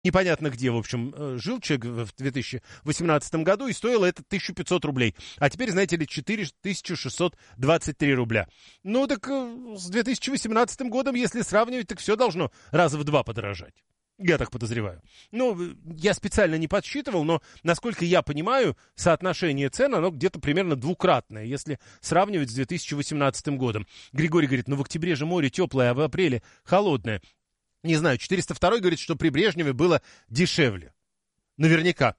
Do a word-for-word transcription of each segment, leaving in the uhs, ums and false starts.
непонятно где, в общем, жил человек в две тысячи восемнадцатом году, и стоило это тысяча пятьсот рублей. А теперь, знаете ли, четыре тысячи шестьсот двадцать три рубля. Ну, так с две тысячи восемнадцатым годом, если сравнивать, так все должно раза в два подорожать. Я так подозреваю. Ну, я специально не подсчитывал, но, насколько я понимаю, соотношение цен, оно где-то примерно двукратное, если сравнивать с две тысячи восемнадцатым годом. Григорий говорит, ну, в октябре же море теплое, а в апреле холодное. Не знаю, четыреста второй говорит, что при Брежневе было дешевле. Наверняка.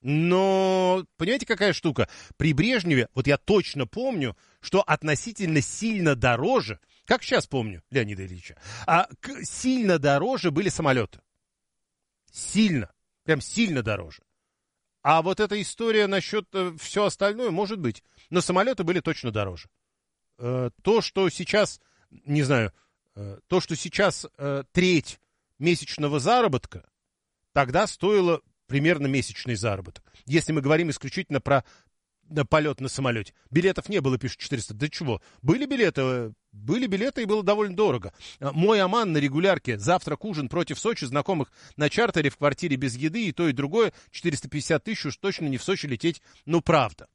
Но, понимаете, какая штука? При Брежневе, вот я точно помню, что относительно сильно дороже, как сейчас помню Леонида Ильича, а сильно дороже были самолеты. Сильно. Прям сильно дороже. А вот эта история насчет э, все остальное, может быть. Но самолеты были точно дороже. Э, то, что сейчас, не знаю, э, то, что сейчас э, треть месячного заработка, тогда стоило примерно месячный заработок. Если мы говорим исключительно про на полет на самолете. Билетов не было, пишут четыреста. Да чего? Были билеты, были билеты и было довольно дорого. Мой Оман на регулярке, завтрак, ужин против Сочи, знакомых на чартере в квартире без еды и то, и другое, четыреста пятьдесят тысяч, уж точно не в Сочи лететь, ну правда.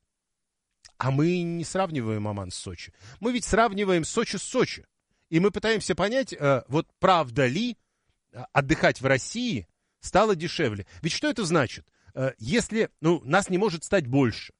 А мы не сравниваем Оман с Сочи. Мы ведь сравниваем Сочи с Сочи. И мы пытаемся понять, вот правда ли отдыхать в России стало дешевле. Ведь что это значит? Если, ну, нас не может стать больше,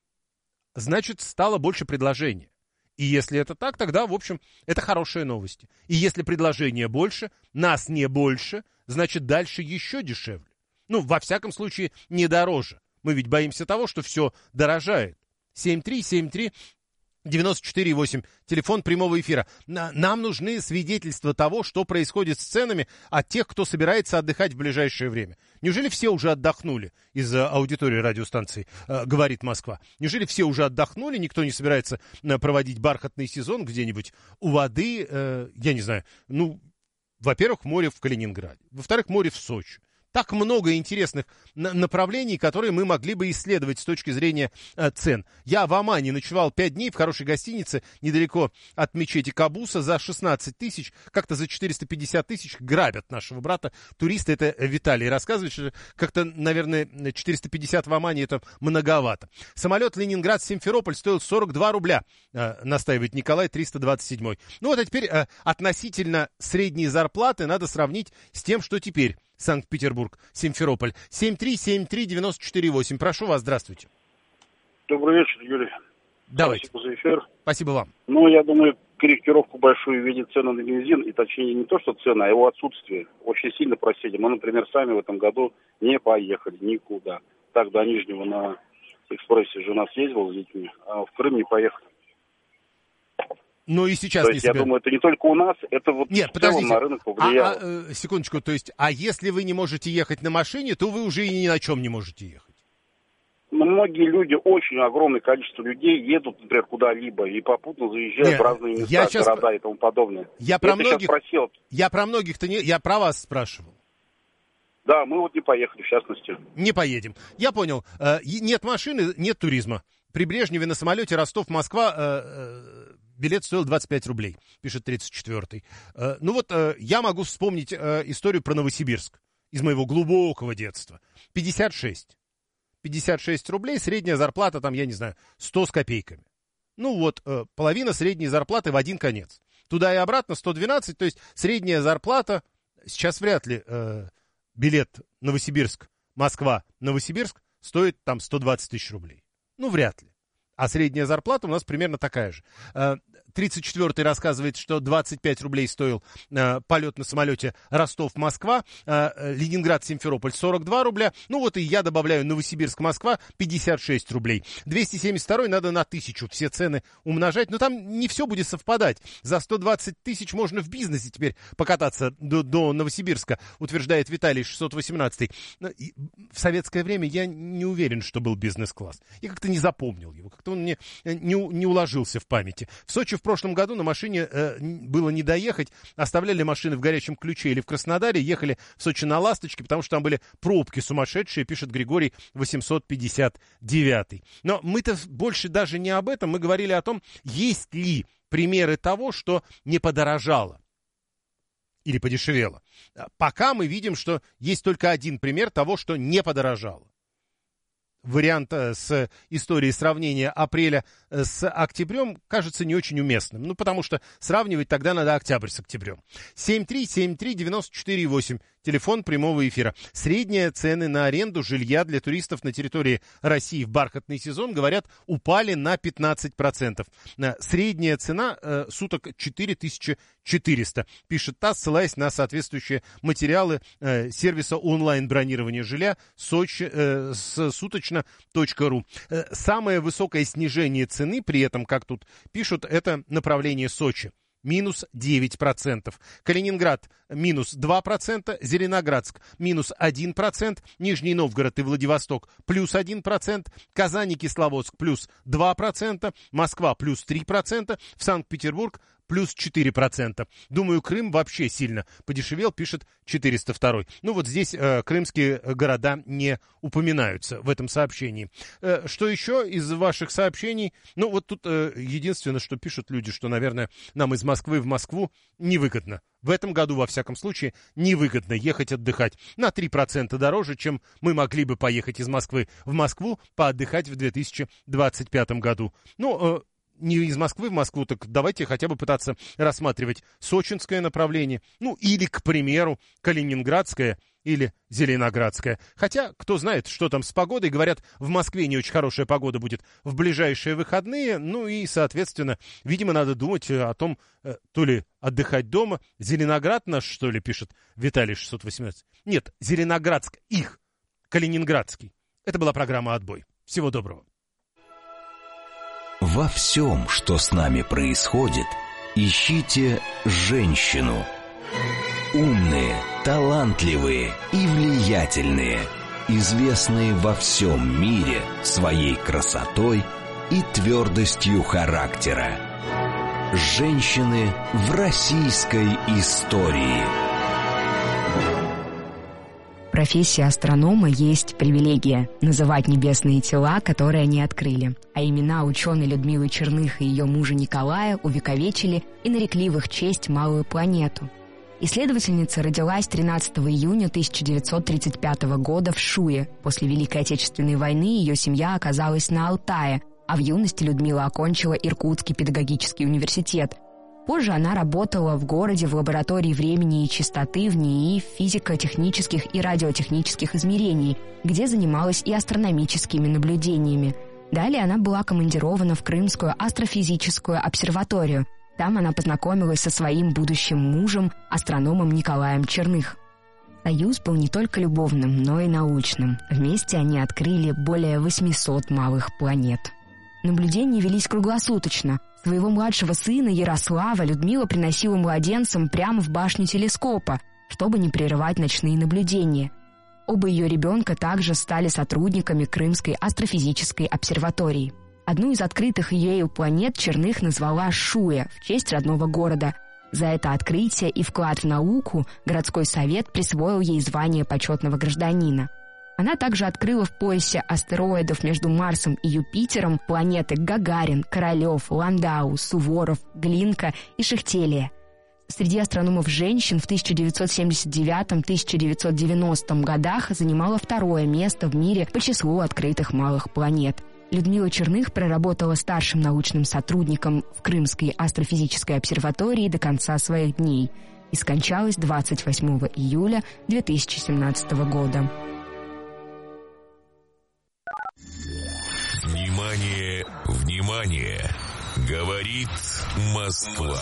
значит, стало больше предложений. И если это так, тогда, в общем, это хорошие новости. И если предложения больше, нас не больше, значит, дальше еще дешевле. Ну, во всяком случае, не дороже. Мы ведь боимся того, что все дорожает. семь три семь три девяносто четыре восемь, телефон прямого эфира. Нам нужны свидетельства того, что происходит с ценами от тех, кто собирается отдыхать в ближайшее время. Неужели все уже отдохнули из аудитории радиостанции э, «Говорит Москва»? Неужели все уже отдохнули, никто не собирается э, проводить бархатный сезон где-нибудь у воды, э, я не знаю, ну, во-первых, море в Калининграде, во-вторых, море в Сочи. Так много интересных направлений, которые мы могли бы исследовать с точки зрения э, цен. Я в Омане ночевал пять дней в хорошей гостинице недалеко от мечети Кабуса за шестнадцать тысяч. Как-то за четыреста пятьдесят тысяч грабят нашего брата. Туристы, это Виталий рассказывает, что как-то, наверное, четыреста пятьдесят в Омане это многовато. Самолет Ленинград-Симферополь стоил сорок два рубля, э, настаивает Николай, триста двадцать седьмой. Ну вот, а теперь э, относительно средней зарплаты надо сравнить с тем, что теперь. Санкт-Петербург, Симферополь. семь три семь три девяносто четыре восемь. Прошу вас, здравствуйте. Добрый вечер, Юрий. Давайте. Спасибо за эфир. Спасибо вам. Ну, я думаю, корректировку большую видит цены на бензин, и точнее не то, что цена, а его отсутствие. Очень сильно просели. Мы, например, сами в этом году не поехали никуда. Так, до Нижнего на экспрессе жена съездила с детьми, а в Крым не поехали. Ну и сейчас то не есть, себя... я думаю, это не только у нас, это вот Нет, в подождите. целом на рынок повлияло. А, а, э, секундочку, то есть, а если вы не можете ехать на машине, то вы уже и ни на чем не можете ехать? Но многие люди, очень огромное количество людей едут, например, куда-либо и попутно заезжают Нет, в разные места, я сейчас... города и тому подобное. Я про это многих... просел. Я про многих-то не... Я про вас спрашивал. Да, мы вот не поехали, в частности. Не поедем. Я понял. Э, нет машины, нет туризма. При Брежневе на самолете Ростов-Москва... Э, э, билет стоил двадцать пять рублей, пишет тридцать четвёртый. Э, ну вот э, я могу вспомнить э, историю про Новосибирск из моего глубокого детства. пятьдесят шесть. пятьдесят шесть рублей, средняя зарплата там, я не знаю, сто с копейками. Ну вот, э, половина средней зарплаты в один конец. Туда и обратно сто двенадцать, то есть средняя зарплата, сейчас вряд ли э, билет Новосибирск-Москва, Новосибирск стоит там сто двадцать тысяч рублей. Ну, вряд ли. А средняя зарплата у нас примерно такая же. тридцать четвёртый рассказывает, что двадцать пять рублей стоил э, полет на самолете Ростов-Москва, э, Ленинград-Симферополь сорок два рубля. Ну вот и я добавляю Новосибирск-Москва пятьдесят шесть рублей. двести семьдесят два надо на тысячу все цены умножать. Но там не все будет совпадать. За сто двадцать тысяч можно в бизнесе теперь покататься до, до Новосибирска, утверждает Виталий шестьсот восемнадцатый. В советское время я не уверен, что был бизнес-класс. Я как-то не запомнил его, как-то он мне не, не уложился в памяти. В Сочи в прошлом году на машине э, было не доехать, оставляли машины в Горячем Ключе или в Краснодаре, ехали в Сочи на Ласточке, потому что там были пробки сумасшедшие, пишет Григорий восемьсот пятьдесят девятый. Но мы-то больше даже не об этом, мы говорили о том, есть ли примеры того, что не подорожало. или подешевело. Пока мы видим, что есть только один пример того, что не подорожало. Вариант с историей сравнения апреля с октябрем кажется не очень уместным. Ну, потому что сравнивать тогда надо октябрь с октябрем. семь три семь три девять четыре восемь. Телефон прямого эфира. Средние цены на аренду жилья для туристов на территории России в бархатный сезон, говорят, упали на пятнадцать процентов. Средняя цена э, суток четыре тысячи четыреста, пишет ТАСС, ссылаясь на соответствующие материалы э, сервиса онлайн-бронирования жилья Сочи, э, с суточно точка ру. Э, самое высокое снижение цены при этом, как тут пишут, это направление Сочи. Минус девять процентов. Калининград минус два процента, Зеленоградск минус один процент, Нижний Новгород и Владивосток плюс один процент, Казань и Кисловодск плюс два процента, Москва плюс три процента, в Санкт-Петербург плюс четыре процента. Думаю, Крым вообще сильно подешевел, пишет четыреста два. Ну вот здесь э, крымские города не упоминаются в этом сообщении. Э, что еще из ваших сообщений? Ну вот тут э, единственное, что пишут люди, что, наверное, нам из Москвы в Москву невыгодно. В этом году, во всяком случае, невыгодно ехать отдыхать. На три процента дороже, чем мы могли бы поехать из Москвы в Москву поотдыхать в две тысячи двадцать пятом году. Ну, э, не из Москвы в Москву, так давайте хотя бы пытаться рассматривать сочинское направление, ну или, к примеру, калининградское или зеленоградское. Хотя, кто знает, что там с погодой. Говорят, в Москве не очень хорошая погода будет в ближайшие выходные. Ну и, соответственно, видимо, надо думать о том, то ли отдыхать дома. Зеленоград наш, что ли, пишет Виталий шестьсот восемнадцать. Нет, Зеленоградск их, калининградский. Это была программа «Отбой». Всего доброго. Во всем, что с нами происходит, ищите женщину. Умные, талантливые и влиятельные, известные во всем мире своей красотой и твердостью характера. Женщины в российской истории. Профессия астронома есть привилегия – называть небесные тела, которые они открыли. А имена ученой Людмилы Черных и ее мужа Николая увековечили и нарекли в их честь малую планету. Исследовательница родилась тринадцатого июня тысяча девятьсот тридцать пятого года в Шуе. После Великой Отечественной войны ее семья оказалась на Алтае, а в юности Людмила окончила Иркутский педагогический университет. Позже она работала в городе в лаборатории времени и частоты в НИИ физико-технических и радиотехнических измерений, где занималась и астрономическими наблюдениями. Далее она была командирована в Крымскую астрофизическую обсерваторию. Там она познакомилась со своим будущим мужем, астрономом Николаем Черных. Союз был не только любовным, но и научным. Вместе они открыли более восемьсот малых планет. Наблюдения велись круглосуточно. Своего младшего сына Ярослава Людмила приносила младенцам прямо в башню телескопа, чтобы не прерывать ночные наблюдения. Оба ее ребенка также стали сотрудниками Крымской астрофизической обсерватории. Одну из открытых ею планет Черных назвала Шуя в честь родного города. За это открытие и вклад в науку городской совет присвоил ей звание почетного гражданина. Она также открыла в поясе астероидов между Марсом и Юпитером планеты Гагарин, Королев, Ландау, Суворов, Глинка и Шихтелия. Среди астрономов-женщин в тысяча девятьсот семьдесят девятом — тысяча девятьсот девяностом годах занимала второе место в мире по числу открытых малых планет. Людмила Черных проработала старшим научным сотрудником в Крымской астрофизической обсерватории до конца своих дней и скончалась двадцать восьмого июля две тысячи семнадцатого года. Внимание, внимание! Говорит Москва.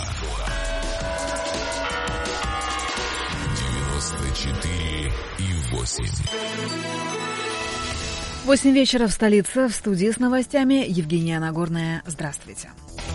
девяносто четыре и восемь. Восемь вечера в столице. В студии с новостями Евгения Нагорная. Здравствуйте.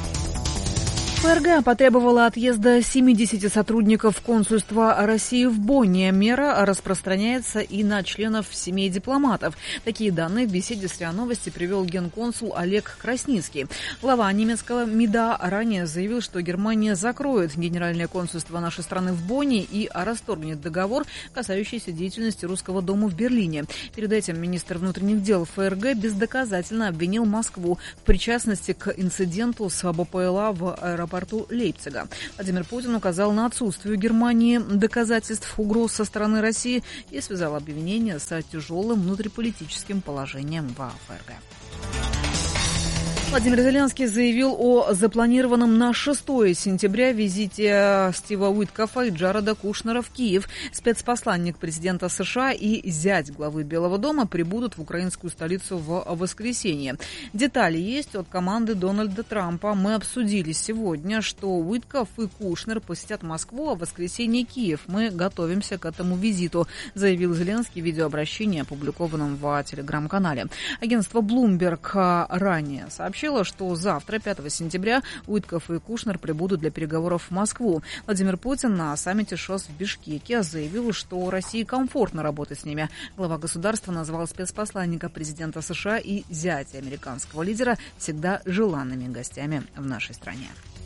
ФРГ потребовала отъезда семидесяти сотрудников консульства России в Бонне. Мера распространяется и на членов семей дипломатов. Такие данные в беседе с РИА Новости привел генконсул Олег Красницкий. Глава немецкого МИДа ранее заявил, что Германия закроет генеральное консульство нашей страны в Бонне и расторгнет договор, касающийся деятельности Русского дома в Берлине. Перед этим министр внутренних дел ФРГ бездоказательно обвинил Москву в причастности к инциденту с БПЛА в аэропорту аэропорту Лейпцига. Владимир Путин указал на отсутствие у Германии доказательств угроз со стороны России и связал обвинение с тяжелым внутриполитическим положением в ФРГ. Владимир Зеленский заявил о запланированном на шестое сентября визите Стива Уиткофа и Джареда Кушнера в Киев. Спецпосланник президента США и зять главы Белого дома прибудут в украинскую столицу в воскресенье. Детали есть от команды Дональда Трампа. Мы обсудили сегодня, что Уиткоф и Кушнер посетят Москву, а в воскресенье Киев. Мы готовимся к этому визиту, заявил Зеленский в видеообращении, опубликованном в телеграм-канале. Агентство Bloomberg ранее сообщило, что завтра, пятого сентября, Уиткоф и Кушнер прибудут для переговоров в Москву. Владимир Путин на саммите ШОС в Бишкеке заявил, что России комфортно работать с ними. Глава государства назвал спецпосланника президента США и зятя американского лидера всегда желанными гостями в нашей стране.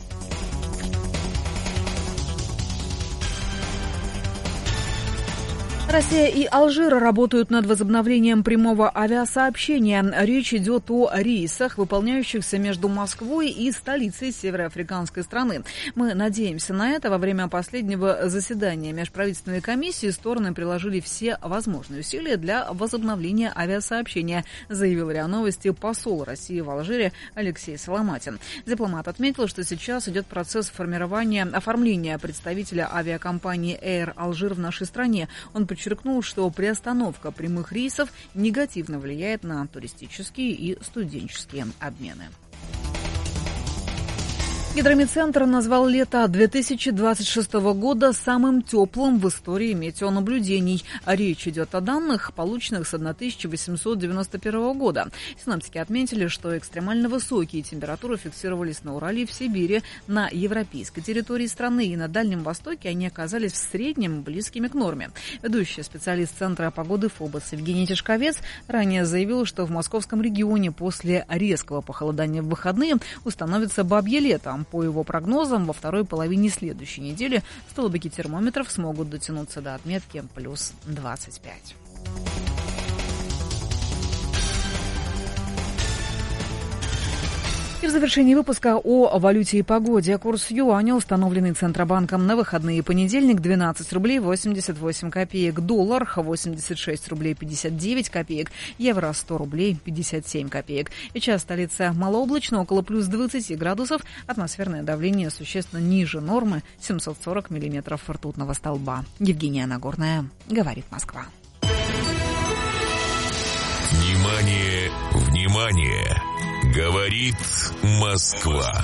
Россия и Алжир работают над возобновлением прямого авиасообщения. Речь идет о рейсах, выполняющихся между Москвой и столицей североафриканской страны. Мы надеемся на это. Во время последнего заседания межправительственной комиссии стороны приложили все возможные усилия для возобновления авиасообщения, заявил РИА Новости посол России в Алжире Алексей Соломатин. Дипломат отметил, что сейчас идет процесс формирования, оформления представителя авиакомпании Air Алжир в нашей стране. Он подчеркнул, что приостановка прямых рейсов негативно влияет на туристические и студенческие обмены. Гидрометцентр назвал лето две тысячи двадцать шестого года самым теплым в истории метеонаблюдений. Речь идет о данных, полученных с тысяча восемьсот девяносто первого года. Синоптики отметили, что экстремально высокие температуры фиксировались на Урале и в Сибири. На европейской территории страны и на Дальнем Востоке они оказались в среднем близкими к норме. Ведущий специалист Центра погоды ФОБОС Евгений Тишковец ранее заявил, что в московском регионе после резкого похолодания в выходные установится бабье лето. По его прогнозам, во второй половине следующей недели столбики термометров смогут дотянуться до отметки плюс двадцать пять. И в завершении выпуска о валюте и погоде. Курс юаня, установленный Центробанком на выходные понедельник, двенадцать рублей восемьдесят восемь копеек. Доллар восемьдесят шесть рублей пятьдесят девять копеек. Евро сто рублей пятьдесят семь копеек. Сейчас столица малооблачно, около плюс двадцати градусов. Атмосферное давление существенно ниже нормы, семьсот сорок миллиметров ртутного столба. Евгения Нагорная, говорит Москва. Внимание, внимание! Говорит Москва.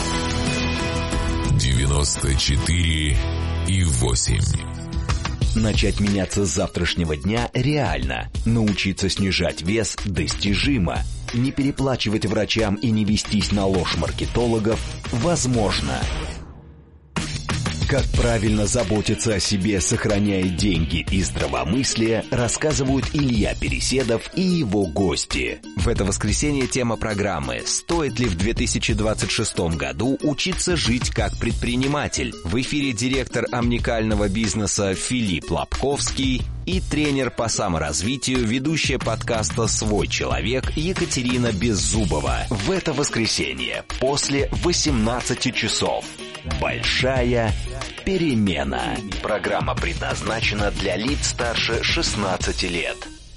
девяносто четыре и восемь. Начать меняться с завтрашнего дня реально. Научиться снижать вес достижимо. Не переплачивать врачам и не вестись на ложь маркетологов возможно. Как правильно заботиться о себе, сохраняя деньги и здравомыслие, рассказывают Илья Переседов и его гости. В это воскресенье тема программы «Стоит ли в две тысячи двадцать шестом году учиться жить как предприниматель?» В эфире директор омникального бизнеса Филипп Лобковский и тренер по саморазвитию, ведущая подкаста «Свой человек» Екатерина Беззубова. В это воскресенье после восемнадцати часов. Большая перемена. Программа предназначена для лиц старше шестнадцати лет.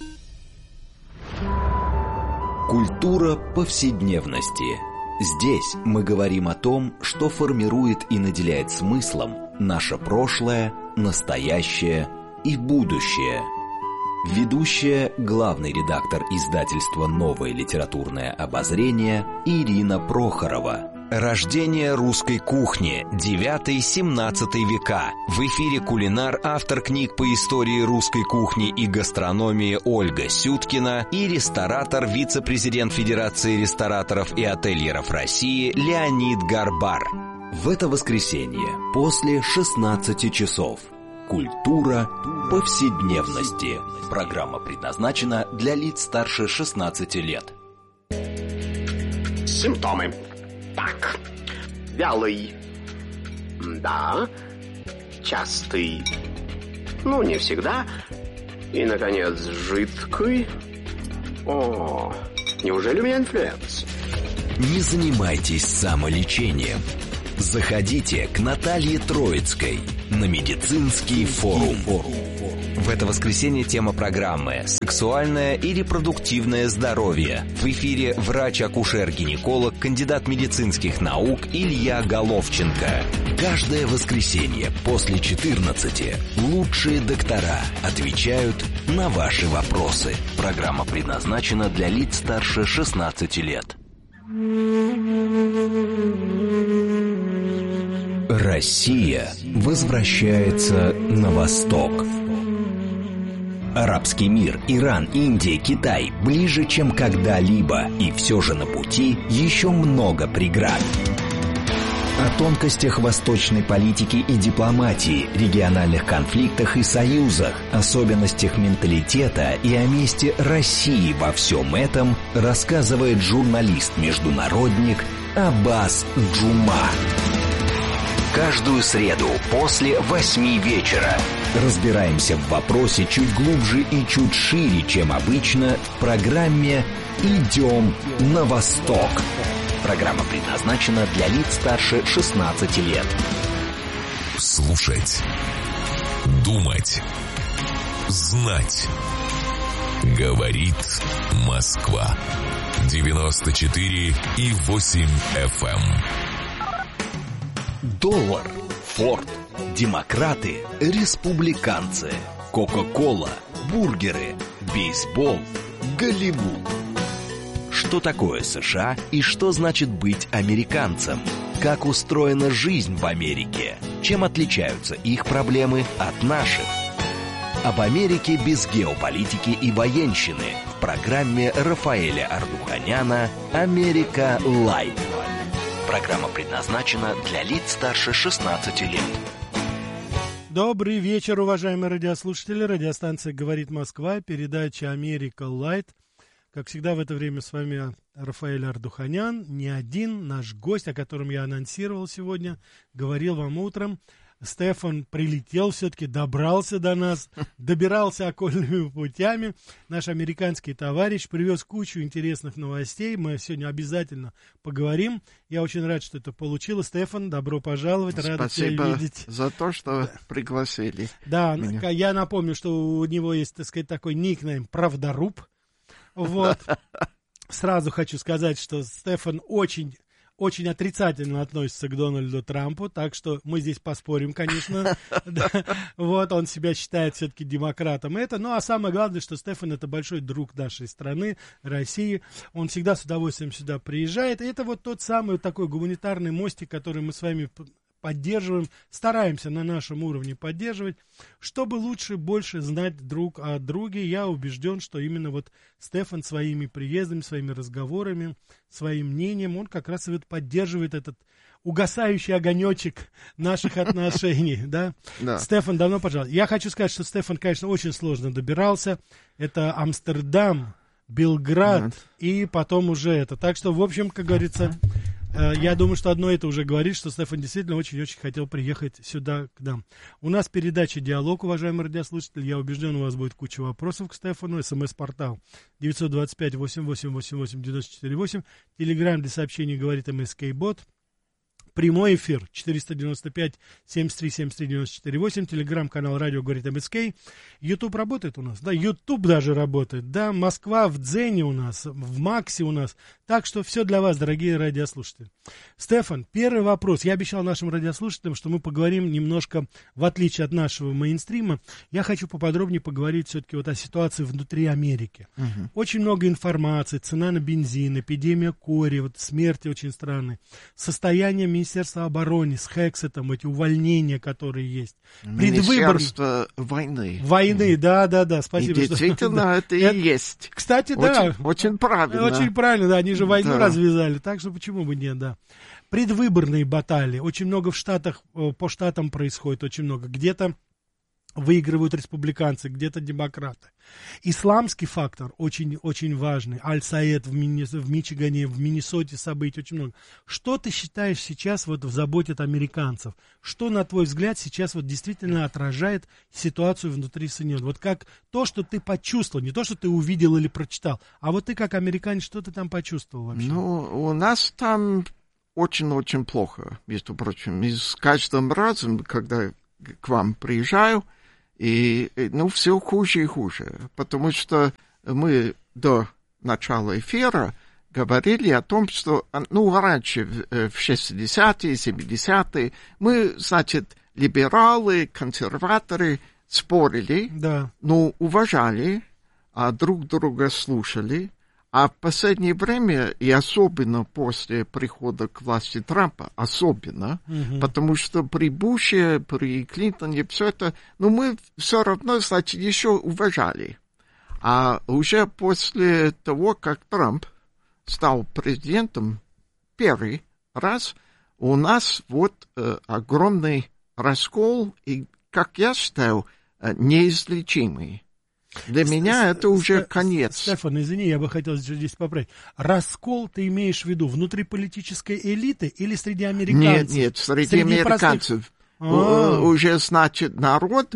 Культура повседневности. Здесь мы говорим о том, что формирует и наделяет смыслом наше прошлое, настоящее и будущее. Ведущая, главный редактор издательства «Новое литературное обозрение» Ирина Прохорова. Рождение русской кухни. девятый-семнадцатый века. В эфире кулинар, автор книг по истории русской кухни и гастрономии Ольга Сюткина и ресторатор, вице-президент Федерации рестораторов и ательеров России Леонид Гарбар. В это воскресенье после шестнадцати часов. Культура повседневности. Программа предназначена для лиц старше шестнадцати лет. Симптомы. Так, вялый, да, частый, ну не всегда, и, наконец, жидкий. О, неужели у меня инфлюенс? Не занимайтесь самолечением. Заходите к Наталье Троицкой на медицинский форум. В это воскресенье тема программы «Сексуальное и репродуктивное здоровье». В эфире врач-акушер-гинеколог, кандидат медицинских наук Илья Головченко. Каждое воскресенье после четырнадцати лучшие доктора отвечают на ваши вопросы. Программа предназначена для лиц старше шестнадцати лет. Россия возвращается на восток. Арабский мир, Иран, Индия, Китай ближе, чем когда-либо, и все же на пути еще много преград. О тонкостях восточной политики и дипломатии, региональных конфликтах и союзах, особенностях менталитета и о месте России во всем этом рассказывает журналист-международник Аббас Джума. Каждую среду после восьми вечера разбираемся в вопросе чуть глубже и чуть шире, чем обычно, в программе «Идем на восток». Программа предназначена для лиц старше шестнадцати лет. Слушать, думать, знать. Говорит Москва. девяносто четыре и восемь эф эм. Доллар, Форд, демократы, республиканцы, Кока-кола, бургеры, бейсбол, Голливуд. Что такое США и что значит быть американцем? Как устроена жизнь в Америке? Чем отличаются их проблемы от наших? Об Америке без геополитики и военщины в программе Рафаэля Ардуханяна «Америка Лайт». Программа предназначена для лиц старше шестнадцати лет. Добрый вечер, уважаемые радиослушатели. Радиостанция «Говорит Москва», передача «Америка Лайт». Как всегда в это время с вами Рафаэль Ардуханян. Не один наш гость, о котором я анонсировал сегодня, говорил вам утром. Стефан прилетел все-таки, добрался до нас, добирался окольными путями. Наш американский товарищ привез кучу интересных новостей. Мы сегодня обязательно поговорим. Я очень рад, что это получилось. Стефан, добро пожаловать, рад тебя видеть. Спасибо за то, что да. пригласили. Да, меня. Я напомню, что у него есть, так сказать, такой никнейм «Правдоруб». Вот. Сразу хочу сказать, что Стефан очень... очень отрицательно относится к Дональду Трампу, так что мы здесь поспорим, конечно. Вот, он себя считает все-таки демократом. Это, ну, а самое главное, что Стефан — это большой друг нашей страны, России. Он всегда с удовольствием сюда приезжает. И это вот тот самый такой гуманитарный мостик, который мы с вами поддерживаем, стараемся на нашем уровне поддерживать, чтобы лучше, больше знать друг о друге. Я убежден, что именно вот Стефан своими приездами, своими разговорами, своим мнением, он как раз и вот поддерживает этот угасающий огонечек наших отношений, да? Стефан, давно пожалуйста. Я хочу сказать, что Стефан, конечно, очень сложно добирался. Это Амстердам, Белград и потом уже это. Так что, в общем, как говорится... Я думаю, что одно это уже говорит, что Стефан действительно очень-очень хотел приехать сюда к нам. У нас передача «Диалог», уважаемые радиослушатели. Я убежден, у вас будет куча вопросов к Стефану. СМС-портал девять два пять восемь восемь восемь восемь девять четыре восемь. Телеграм для сообщений говорит МСК-бот. Прямой эфир четыреста девяносто пять семьдесят три семьдесят три девяносто четыре восемь. Телеграм-канал радио говорит МСК. Ютуб работает у нас, да, Ютуб даже работает, да, Москва в Дзене у нас, в Максе у нас. Так что все для вас, дорогие радиослушатели. Стефан, первый вопрос. Я обещал нашим радиослушателям, что мы поговорим немножко, в отличие от нашего мейнстрима, я хочу поподробнее поговорить все-таки вот о ситуации внутри Америки. Угу. Очень много информации, цена на бензин, эпидемия кори, вот смерти очень странные, состояние Министерства обороны с Хексетом, эти увольнения, которые есть. Министерство войны. Войны, да, да, да, спасибо. И действительно, что... это и есть. Кстати, очень, да. Очень правильно. Очень правильно, да, они же войну да. развязали, так что почему бы нет, да. Предвыборные баталии, очень много в Штатах, по штатам происходит, очень много. Где-то выигрывают республиканцы, где-то демократы. Исламский фактор очень-очень важный. Аль-Саид в, Мини, в Мичигане, в Миннесоте событий очень много. Что ты считаешь сейчас вот в заботе американцев? Что, на твой взгляд, сейчас вот действительно отражает ситуацию внутри Соединенных? Вот как то, что ты почувствовал, не то, что ты увидел или прочитал, а вот ты как американец, что ты там почувствовал вообще? Ну, у нас там очень-очень плохо, между прочим. И с каждым разом, когда к вам приезжаю, и, ну, все хуже и хуже. Потому что мы до начала эфира говорили о том, что, ну, раньше, в шестидесятые, семидесятые, мы, значит, либералы, консерваторы спорили, да. ну, уважали, а друг друга слушали. А в последнее время, и особенно после прихода к власти Трампа, особенно, угу. потому что при Буше, при Клинтоне, все это, ну, мы все равно, значит, еще уважали. А уже после того, как Трамп стал президентом первый раз, у нас вот э, огромный раскол, и, как я считаю, э, неизлечимый. Для меня это уже конец. Стефан, извини, я бы хотел здесь поправить. Раскол ты имеешь в виду внутриполитической элиты или среди американцев? Нет, нет, среди, среди американцев. А-а-а. Уже, значит, народ,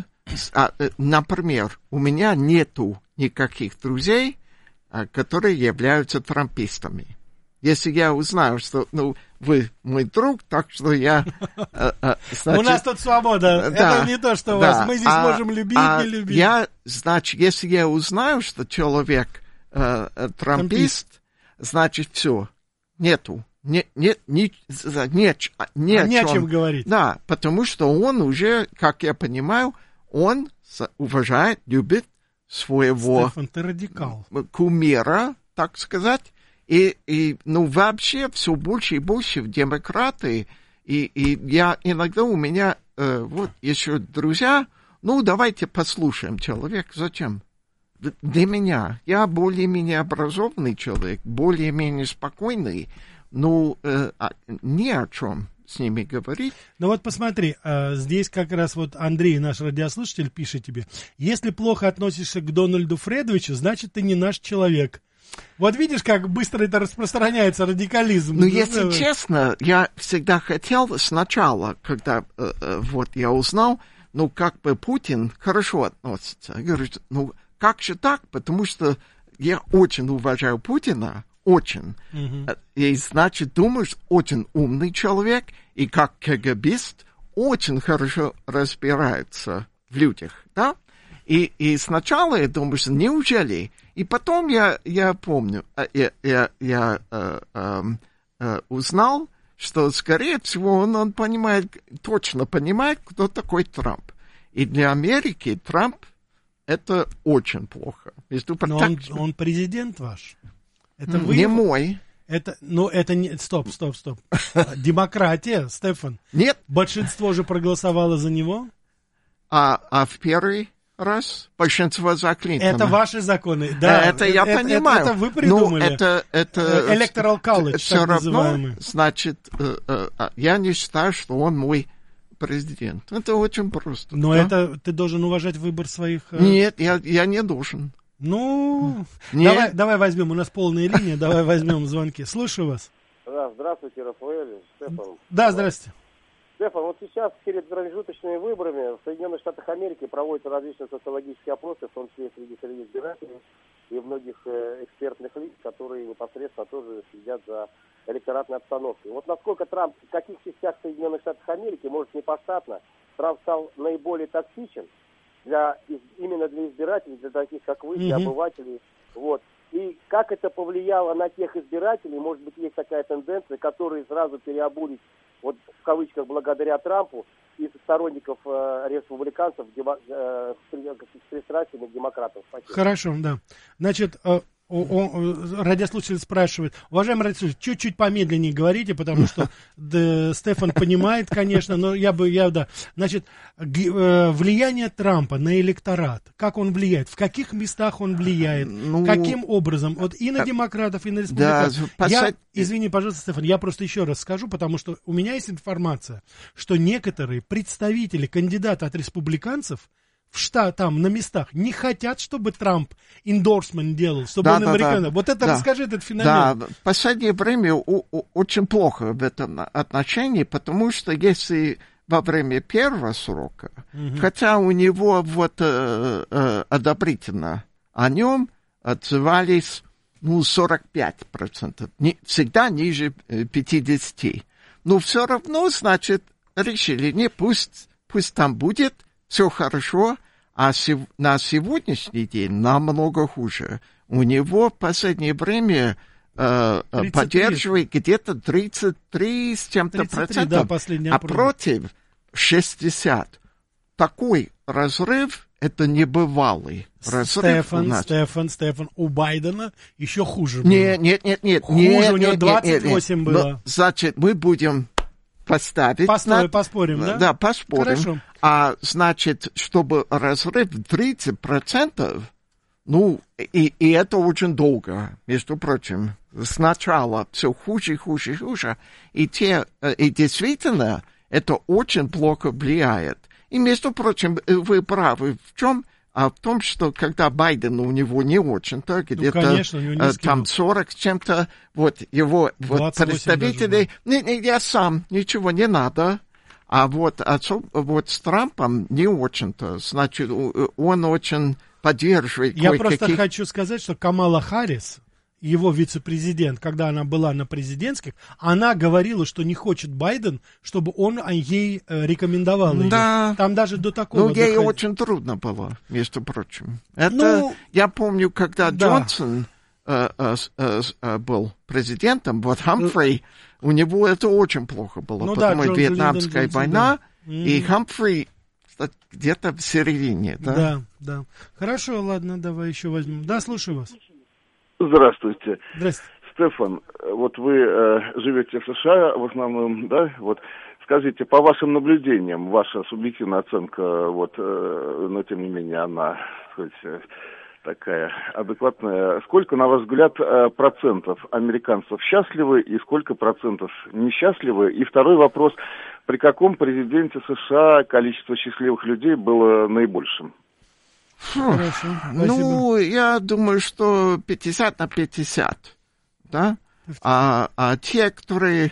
например, у меня нету никаких друзей, которые являются трампистами. Если я узнаю, что, ну, вы мой друг, так что я... Значит, у нас тут свобода. Да, это не то, что у да, вас. Мы здесь а, можем любить, а не любить. Я, значит, если я узнаю, что человек э, трампист, трампист, значит, все, нету. Не, не, не, не, не, а не о чем говорить. Да, потому что он уже, как я понимаю, он уважает, любит своего... Стефан, ты радикал. Кумира, так сказать. И, и, ну, вообще все больше и больше в демократы, и, и я иногда у меня, э, вот, еще друзья, ну, давайте послушаем человека, зачем? Для меня, я более-менее образованный человек, более-менее спокойный, ну, э, ни о чем с ними говорить. Ну вот посмотри, э, здесь как раз вот Андрей, наш радиослушатель, пишет тебе, если плохо относишься к Дональду Фредовичу, значит, ты не наш человек. Вот видишь, как быстро это распространяется, радикализм. Ну, если давай. честно, я всегда хотел сначала, когда э, э, вот я узнал, ну, как бы Путин хорошо относится. Я говорю, ну, как же так? Потому что я очень уважаю Путина, очень. Угу. И, значит, думаешь, очень умный человек, и как КГБист очень хорошо разбирается в людях, да? И, и сначала я думаю, что неужели... И потом я, я помню, я, я, я э, э, э, узнал, что, скорее всего, он, он понимает, точно понимает, кто такой Трамп. И для Америки Трамп это очень плохо. Между Но он, он президент ваш. Это вы... Не мой. Это, ну, это не... Стоп, стоп, стоп. Демократия, Стефан. Нет. Большинство же проголосовало за него. А, а в первый... раз, большинство за Клинтона. Это ваши законы, да. Это я это, понимаю. Это, это вы придумали. Ну, это, это, Electoral College, все так равно, называемый. Значит, я не считаю, что он мой президент. Это очень просто. Но да? это ты должен уважать выбор своих... Нет, я, я не должен. Ну, давай, давай возьмем, у нас полная линия, давай возьмем звонки. Слушаю вас. Да, здравствуйте, Рафаэль, Стефан. Да, здравствуйте. Стефан, вот сейчас перед промежуточными выборами в Соединенных Штатах Америки проводятся различные социологические опросы, в том числе среди, среди избирателей и многих э, экспертных лиц, которые непосредственно тоже следят за электоратной обстановкой. Вот насколько Трамп, в каких частях Соединенных Штатов Америки, может не поштатно, Трамп стал наиболее токсичен для, именно для избирателей, для таких, как вы, для mm-hmm. обывателей. Вот. И как это повлияло на тех избирателей, может быть, есть такая тенденция, которые сразу переобулись, вот в кавычках, благодаря Трампу, и сторонников э, республиканцев демо, э, с пристрастиями к демократам. Спасибо. Хорошо, да. Значит, э, о, о, радиослушатель спрашивает, уважаемый радиослушатель, чуть-чуть помедленнее говорите, потому что да, Стефан понимает, конечно, но я бы, я, да. Значит, г, э, влияние Трампа на электорат, как он влияет, в каких местах он влияет, ну, каким образом, вот и на демократов, и на республиканцев. Да, я, извини, пожалуйста, Стефан, я просто еще раз скажу, потому что у меня есть информация, что некоторые представители, кандидаты от республиканцев, в штат, там, на местах, не хотят, чтобы Трамп эндорсмент делал, чтобы да, он да, американец. Да, вот это да, расскажи, этот феномен. Да, в последнее время у, у, очень плохо в этом отношении, потому что если во время первого срока, угу. хотя у него вот э, э, одобрительно о нем отзывались ну, сорок пять процентов. Не, всегда ниже пятьдесят. Но все равно, значит, решили, не, пусть, пусть там будет, все хорошо, а сев, на сегодняшний день намного хуже. У него в последнее время э, поддерживает где-то тридцать три с чем-то процентов, да, а против шестьдесят. Такой разрыв, это небывалый разрыв. Стефан, Стефан, Стефан, у Байдена еще хуже было. Нет, нет, нет, нет. Хуже, нет, у него нет, двадцать восемь нет, нет. было. Но, значит, мы будем поставить... Постой, на... поспорим, да? Да, поспорим. Хорошо. А, значит, чтобы разрыв тридцать процентов, ну, и, и это очень долго, между прочим. Сначала все хуже, хуже, хуже. И, те, и действительно, это очень плохо влияет. И, между прочим, вы правы в чем? А в том, что когда Байден у него не очень-то, где-то ну, конечно, э, там сорок с чем-то, вот его вот, представители, не, не, я сам, ничего не надо, а вот, а, вот с Трампом не очень-то, значит, он очень поддерживает. Я просто каких... хочу сказать, что Камала Харрис, его вице-президент, когда она была на президентских, она говорила, что не хочет Байден, чтобы он ей рекомендовал ее. Да. Там даже до такого Ну, доходит. ей очень трудно было, между прочим. Это, ну, я помню, когда да. Джонсон э, э, э, был президентом, вот Хамфри, у него это очень плохо было, ну, потому что да, Вьетнамская Джонсон, война, да. и Хамфри где-то в середине. Да? да, да. Хорошо, ладно, давай еще возьмем. Да, слушаю вас. Здравствуйте. Здравствуйте. Стефан, вот вы э, живете в США в основном, да? Вот скажите, по вашим наблюдениям, ваша субъективная оценка, вот, э, но тем не менее она, так сказать, такая адекватная. Сколько, на ваш взгляд, э, процентов американцев счастливы и сколько процентов несчастливы? И второй вопрос: при каком президенте США количество счастливых людей было наибольшим? Хорошо, ну, я думаю, что пятьдесят на пятьдесят, да? А, а те, которые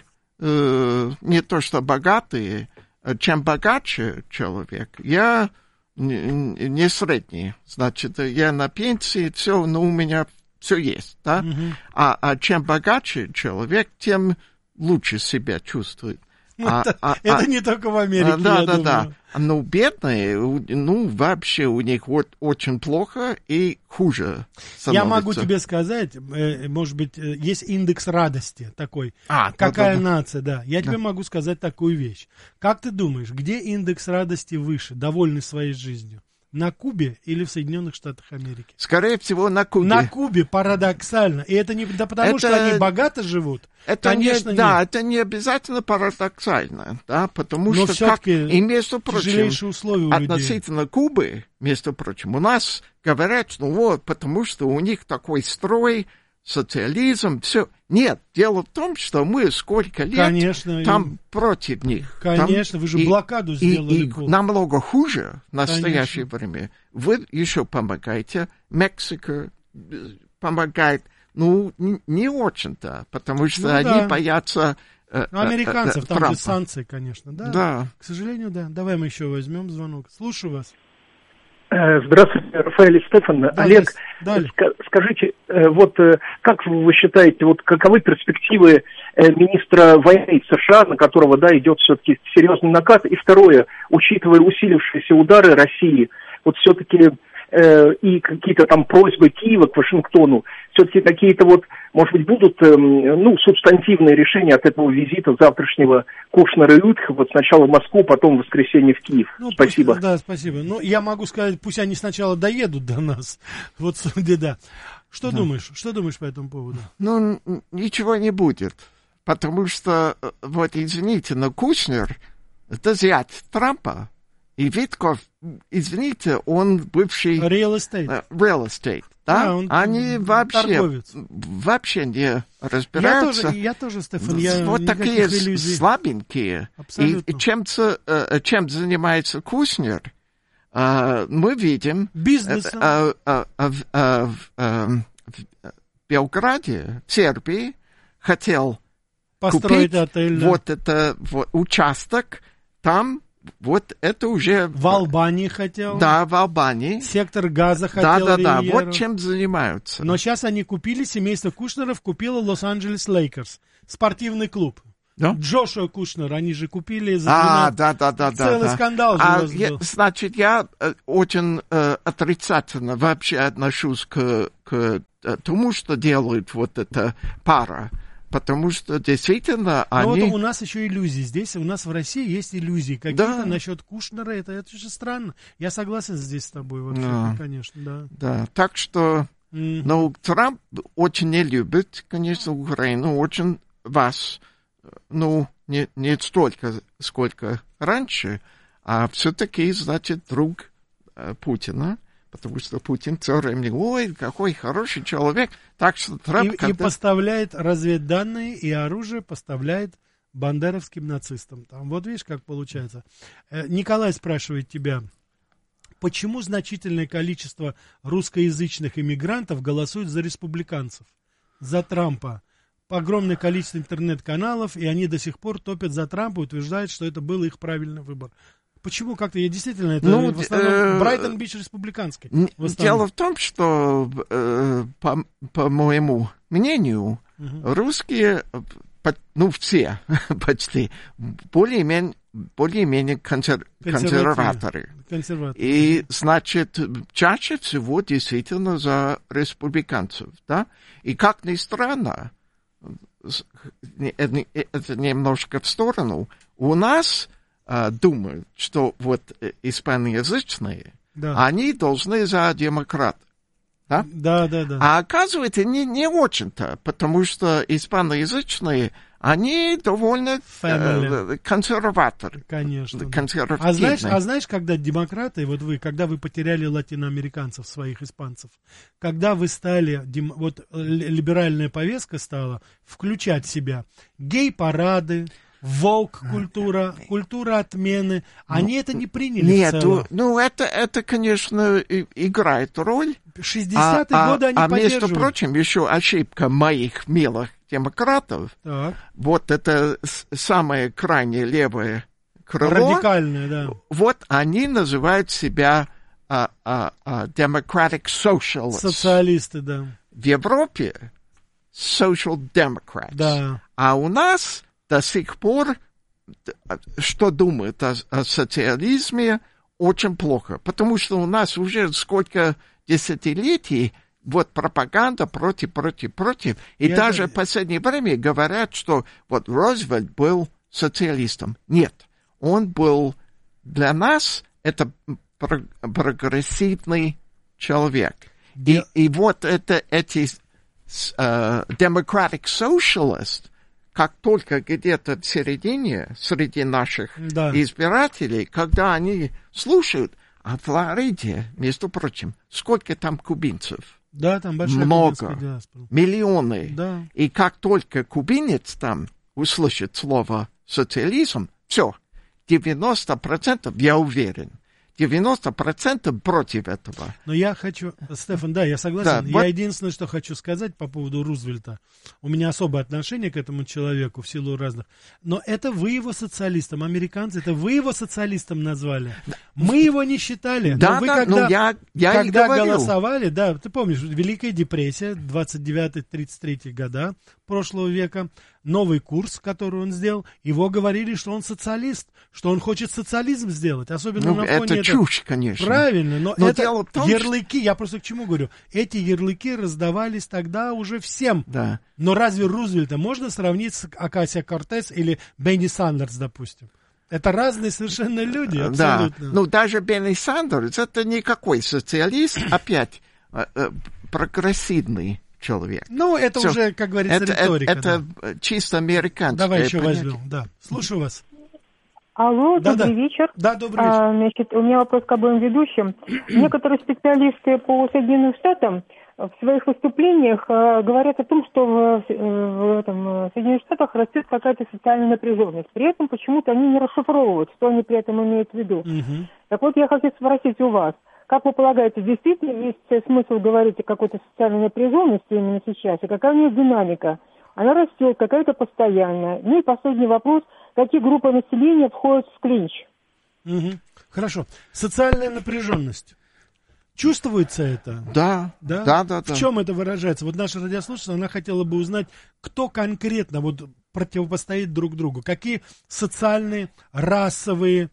э, не то что богатые, чем богаче человек, я не, не средний, значит, я на пенсии, все, ну, у меня все есть, да? Uh-huh. А, а чем богаче человек, тем лучше себя чувствует. А, это а, это а, не только в Америке, а, да, я да, думаю. Да. Ну, бедные, ну, вообще у них вот очень плохо и хуже становится. Я могу тебе сказать, может быть, есть индекс радости такой. А, Какая да, да, нация, да. Я да. тебе могу сказать такую вещь. Как ты думаешь, где индекс радости выше, довольный своей жизнью? На Кубе или в Соединенных Штатах Америки? Скорее всего, на Кубе. На Кубе, парадоксально. И это не да потому, это, что они богато живут. Это Конечно, не, да, нет. это не обязательно парадоксально, да, потому Но что как, и между прочим, условия у относительно людей. Кубы, между прочим, у нас говорят, что вот, потому что у них такой строй, социализм, все. Нет, дело в том, что мы сколько лет Конечно, там и... против них. Конечно, там, вы же и, блокаду и, сделали. И, и намного хуже в настоящее Конечно. время. Вы еще помогаете, Мексика помогает, ну, не, не очень-то, потому что ну, они да. боятся э, ну, американцев, э, э, там Трампа. же санкции, конечно. Да, да. К сожалению, да. Давай мы еще возьмем звонок. Слушаю вас. Здравствуйте, Рафаэль и Стефан. Да, Олег, ска- скажите, вот как вы считаете, вот каковы перспективы министра войны США, на которого, да, идет все-таки серьезный накат? И второе, учитывая усилившиеся удары России, вот все-таки э, и какие-то там просьбы Киева к Вашингтону, все-таки какие-то вот, может быть, будут, э, ну, субстантивные решения от этого визита завтрашнего Кушнера и Утха, вот сначала в Москву, потом в воскресенье в Киев. Ну, спасибо. Пусть, да, спасибо. Ну, я могу сказать, пусть они сначала доедут до нас. Вот, да. Что да. думаешь? Что думаешь по этому поводу? Ну, ничего не будет. Потому что, вот, извините, но Кушнер — это зять Трампа. И Витков, извините, он бывший... Real estate. Uh, real estate, да? да он Они вообще, торговец. вообще не разбираются. Я тоже, я тоже Стефан, я вот такие иллюзий. слабенькие. Абсолютно. И чем, чем занимается Кушнер, мы видим... Бизнесом. В Белграде, в Сербии, хотел построить купить отель, да. вот это вот, участок, там вот это уже... В Албании хотел. Да, в Албании. Сектор Газа хотел. Да, да, да, вот чем занимаются. Но сейчас они купили, семейство Кушнеров купило Лос-Анджелес Лейкерс, спортивный клуб. Да? Джошуа Кушнер, они же купили за А, да, да, да, да. Целый да. скандал же а, у нас я, был. Значит, я э, очень э, отрицательно вообще отношусь к, к э, тому, что делает вот эта пара. Потому что действительно Но они... вот у нас еще иллюзии. Здесь у нас в России есть иллюзии какие-то да. насчет Кушнера. Это, это же странно. Я согласен здесь с тобой вообще, да. конечно, да. Да, так что... Mm-hmm. Но Трамп очень не любит, конечно, Украину, очень вас... Ну, не, не столько, сколько раньше, а все-таки, значит, друг э, Путина, потому что Путин все время, ой, какой хороший человек, так что Трамп... И, когда... и поставляет разведданные и оружие, поставляет бандеровским нацистам. Там, вот видишь, как получается. Э, Николай спрашивает тебя, почему значительное количество русскоязычных иммигрантов голосует за республиканцев, за Трампа? Огромное количество интернет-каналов, и они до сих пор топят за Трампа и утверждают, что это был их правильный выбор. Почему? Как-то я действительно, это ну, в основном э, Брайтон-Бич республиканский. В дело в том, что, э, по, по моему мнению, угу. русские, ну, все почти, более-менее, более-менее консер, консерваторы. консерваторы. И, значит, чаще всего действительно за республиканцев, да? И, как ни странно, это немножко в сторону. У нас а, думают, что вот испаноязычные, да. они должны за демократ. Да? Да, да, да. А оказывается, не, не очень-то, потому что испаноязычные, они довольно э, консерваторы. Конечно. Консервативные. А знаешь, а знаешь, когда демократы, вот вы, когда вы потеряли латиноамериканцев, своих испанцев, когда вы стали, дем, вот либеральная повестка стала включать в себя гей-парады, волк-культура, культура отмены, они ну, это не приняли нет, в целом. Ну, это, это, конечно, играет роль. шестидесятые а, годы они а, поддерживают. А между прочим, еще ошибка моих милых демократов, так. вот это самое крайне левое крыло. Радикальное, да. Вот они называют себя а, а, а, Democratic Socialists. Социалисты, да. В Европе Social Democrats. Да. А у нас до сих пор, что думают о, о социализме, очень плохо. Потому что у нас уже сколько десятилетий вот пропаганда против, против, против. И Я даже это... в последнее время говорят, что вот Рузвельт был социалистом. Нет, он был для нас это прогрессивный человек. Я... И, и вот это, эти uh, Democratic Socialists, как только где-то в середине, среди наших да. избирателей, когда они слушают, а в Флориде, между прочим, сколько там кубинцев? Да, там большая много, миллионы. Да. И как только кубинец там услышит слово социализм, все, девяносто процентов, я уверен, девяносто процентов против этого. Но я хочу... Стефан, да, я согласен. Да, я вот... единственное, что хочу сказать по поводу Рузвельта. У меня особое отношение к этому человеку в силу разных... Но это вы его социалистом, американцы, это вы его социалистом назвали. Мы его не считали. Да, но вы да, когда, ну я, я когда и говорил. голосовали, да, ты помнишь, Великая депрессия, двадцать девятый тридцать третий года прошлого века, новый курс, который он сделал, его говорили, что он социалист, что он хочет социализм сделать, особенно ну, на фоне... Это этого. чушь, конечно. Правильно, но, но это том, ярлыки, я просто к чему говорю, эти ярлыки раздавались тогда уже всем. Да. Но разве Рузвельта можно сравнить с Окасио-Кортес или Бенни Сандерс, допустим? Это разные совершенно люди, абсолютно. Да. Ну, даже Бенни Сандерс, это никакой социалист, опять прогрессивный человек. Ну, это Все. уже, как говорится, это, риторика. Это, да. это чисто американское Давай еще понятие. возьмем, да. Слушаю вас. Алло, да, добрый да. вечер. Да, добрый вечер. А, значит, у меня вопрос к обоим ведущим. Некоторые специалисты по Соединенным Штатам в своих выступлениях э, говорят о том, что в, э, в, этом, в Соединенных Штатах растет какая-то социальная напряженность. При этом почему-то они не расшифровывают, что они при этом имеют в виду. Угу. Так вот, я хочу спросить у вас, как вы полагаете, действительно есть смысл говорить о какой-то социальной напряженности именно сейчас? И какая у нее динамика? Она растет, какая-то постоянная. Ну и последний вопрос. Какие группы населения входят в клинч? Угу. Хорошо. Социальная напряженность. Чувствуется это? Да, да, да, да. В чем это выражается? Вот наша радиослушательница, она хотела бы узнать, кто конкретно вот противопостоит друг другу. Какие социальные, расовые,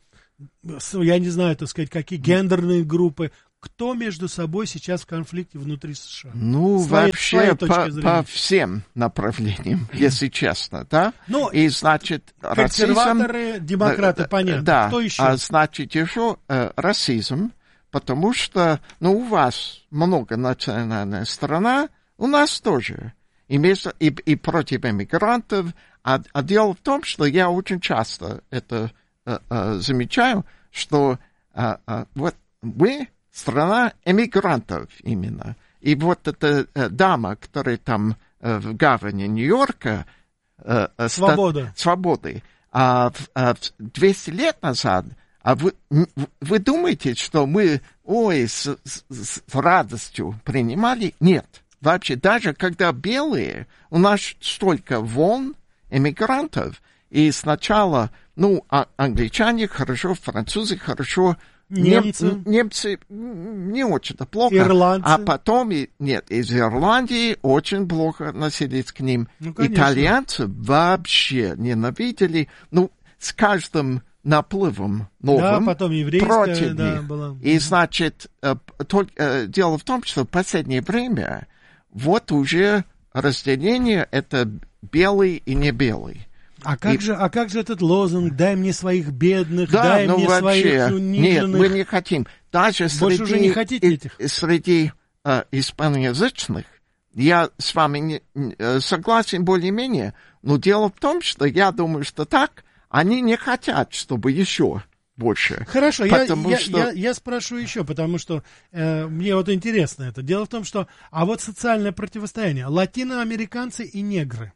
я не знаю, так сказать, какие гендерные группы, кто между собой сейчас в конфликте внутри США? Ну, своей, вообще своей по, по всем направлениям, если честно, да? Ну, и, значит, консерваторы, расизм, демократы, понятно. Да, кто еще? А, значит, еще э, расизм, потому что, ну, у вас многонациональная страна, у нас тоже, и, между, и, и против эмигрантов, а, а дело в том, что я очень часто это э, э, замечаю, что э, э, вот мы страна эмигрантов именно. И вот эта э, дама, которая там э, в гавани Нью-Йорка... Э, Свобода. Ста- свободы. А, а двести лет назад, а вы, вы думаете, что мы, ой, с, с, с радостью принимали? Нет. Вообще, даже когда белые, у нас столько волн эмигрантов, и сначала, ну, а, англичане хорошо, французы хорошо, Немцы. Нем, немцы не очень-то плохо. Ирландцы. А потом, и, нет, из Ирландии очень плохо относились к ним. Ну, итальянцы вообще ненавидели. Ну, с каждым наплывом новым да, потом еврейская, против да, них. была. И, значит, э, только, э, дело в том, что в последнее время вот уже разделение это белый и не белый. А как, и... же, а как же этот лозунг «дай мне своих бедных, да, дай ну мне вообще, своих униженных»? Нет, мы не хотим. Даже Больше среди, уже не хотите этих? Среди э, испаноязычных я с вами не, э, согласен более-менее, но дело в том, что я думаю, что так они не хотят, чтобы еще больше. Хорошо, я, я, что... я, я спрошу еще, потому что э, мне вот интересно это. Дело в том, что, а вот социальное противостояние, латиноамериканцы и негры.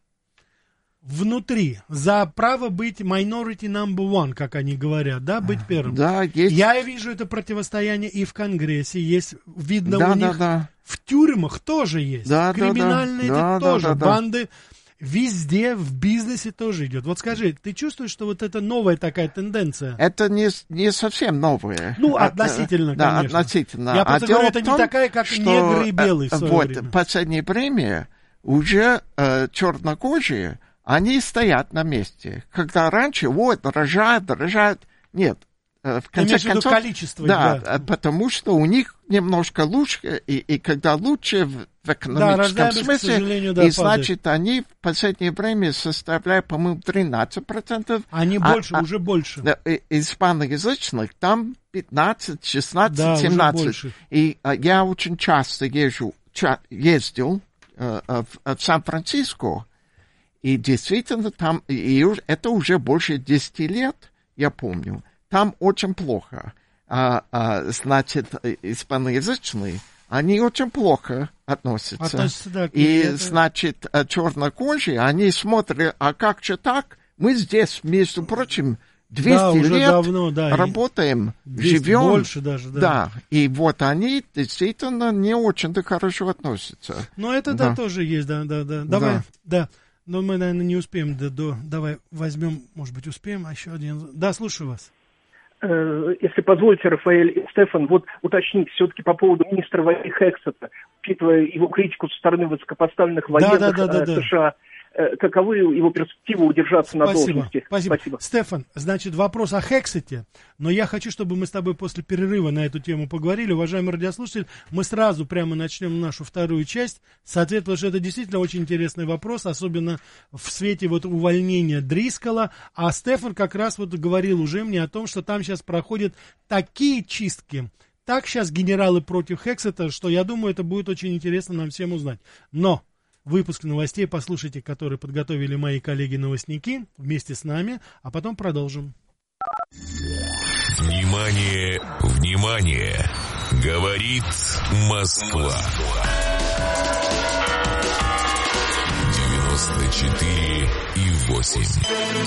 Внутри, за право быть minority number one, как они говорят, да, быть первым. Да, есть. Я вижу это противостояние и в Конгрессе, есть, видно, да, у да, них да. в тюрьмах тоже есть, да, криминальные да, да. тоже, да, да, банды, везде, в бизнесе тоже идет. Вот скажи, ты чувствуешь, что вот это новая такая тенденция? Это не, не совсем новое. Ну, относительно, а, да, конечно. относительно. Я а просто говорю, это том, не такая, как что, негры и белые в свое вот, время. В последнее время уже э, чернокожие они стоят на месте. Когда раньше, вот, дорожают, дорожают. Нет, в конце концов... количество, да, да, потому что у них немножко лучше, и, и когда лучше в, в экономическом да, смысле, да, и значит, падает. Они в последнее время составляют, по-моему, тринадцать процентов. Они а, больше, а, уже больше. Да, испаноязычных там пятнадцать, шестнадцать, да, семнадцать. И а, я очень часто езжу, ча- ездил а, а, в, в Сан-Франциско, и действительно там, и это уже больше десяти лет, я помню, там очень плохо. А, а, значит, испаноязычные, они очень плохо относятся. относятся да, и, это... значит, чернокожие, они смотрят, а как же так? Мы здесь, между прочим, двести да, уже лет давно, да, работаем, живем. Больше даже, да. Да, и вот они действительно не очень-то хорошо относятся. Ну, это да, да тоже есть, да, да, да. Давай, да. да. Но мы, наверное, не успеем до, до... Давай возьмем, может быть, успеем, а еще один... Да, слушаю вас. Если позволите, Рафаэль и Стефан, вот уточнить все-таки по поводу министра войны Хексета, учитывая его критику со стороны высокопоставленных военных да, да, да, да, США, каковы его перспективы удержаться спасибо, на должности? Спасибо. спасибо. Стефан, значит, вопрос о Хексете, но я хочу, чтобы мы с тобой после перерыва на эту тему поговорили. Уважаемый радиослушатель, мы сразу прямо начнем нашу вторую часть, соответственно, что это действительно очень интересный вопрос, особенно в свете вот увольнения Дрискола, а Стефан как раз вот говорил уже мне о том, что там сейчас проходят такие чистки, так сейчас генералы против Хексета, что я думаю, это будет очень интересно нам всем узнать. Но выпуск новостей послушайте, который подготовили мои коллеги-новостники вместе с нами, а потом продолжим. Внимание, внимание! Говорит Москва. девяносто четыре и восемь.